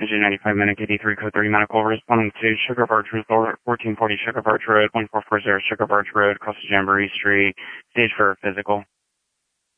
Engine 95 Minute 83 Code 30 Medical, responding to Sugar Birch Resort, 1440 Sugar Birch Road, 1440 Sugar Birch Road, across the Jamboree Street, stage for physical.